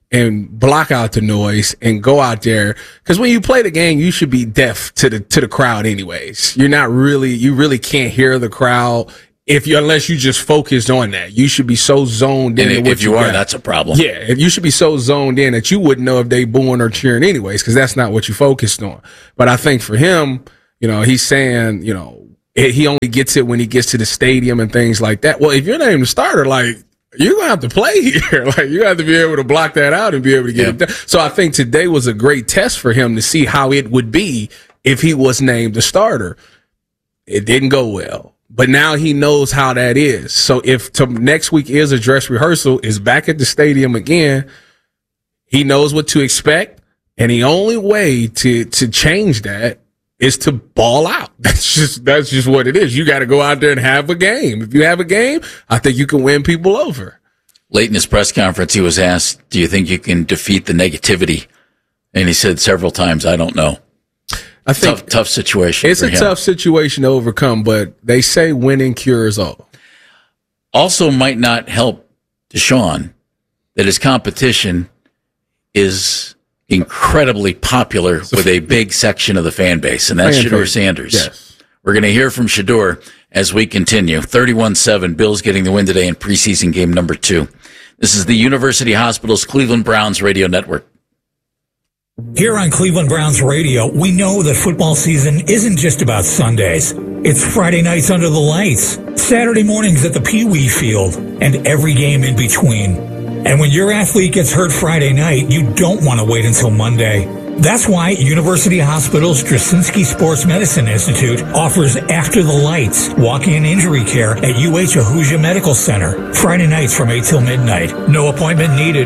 and block out the noise and go out there. Cause when you play the game, you should be deaf to the, to the crowd anyways. You're not really, you really can't hear the crowd if you, unless you just focused on that. You should be so zoned in. And if you are, that's a problem. Yeah. If you should be so zoned in that you wouldn't know if they booing or cheering anyways, cause that's not what you focused on. But I think for him, you know, he's saying, you know, he only gets it when he gets to the stadium and things like that. Well, if you're not even the starter, like, you're going to have to play here. Like, you have to be able to block that out and be able to get yeah. it done. So I think today was a great test for him to see how it would be if he was named the starter. It didn't go well, but now he knows how that is. So if to, next week is a dress rehearsal, is back at the stadium again, he knows what to expect. And the only way to, to change that is to ball out. That's just, that's just what it is. You got to go out there and have a game. If you have a game, I think you can win people over. Late in his press conference, he was asked, do you think you can defeat the negativity? And he said several times, I don't know. I think tough, tough situation. It's for a him. tough situation to overcome, but they say winning cures all. Also might not help Deshaun that his competition is incredibly popular with a big section of the fan base, and that's Shedeur Sanders. Yes. We're going to hear from Shedeur as we continue. thirty-one seven, Bills getting the win today in preseason game number two. This is the University Hospitals Cleveland Browns radio network. Here on Cleveland Browns Radio, we know that football season isn't just about Sundays. It's Friday nights under the lights, Saturday mornings at the Pee Wee Field, and every game in between. And when your athlete gets hurt Friday night, you don't want to wait until Monday. That's why University Hospital's Straczynski Sports Medicine Institute offers After the Lights, walk-in injury care at U H Ahuja Medical Center. Friday nights from eight till midnight. No appointment needed.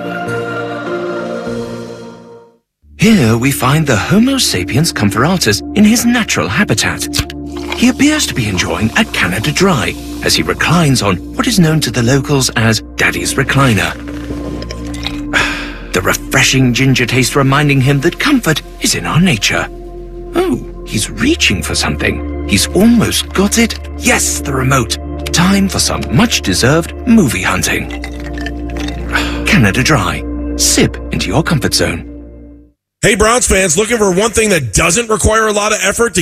Here we find the Homo sapiens comparatus in his natural habitat. He appears to be enjoying a Canada Dry as he reclines on what is known to the locals as Daddy's Recliner. The refreshing ginger taste reminding him that comfort is in our nature. Oh, he's reaching for something. He's almost got it. Yes, the remote. Time for some much-deserved movie hunting. Canada Dry. Sip into your comfort zone. Hey, Browns fans, looking for one thing that doesn't require a lot of effort to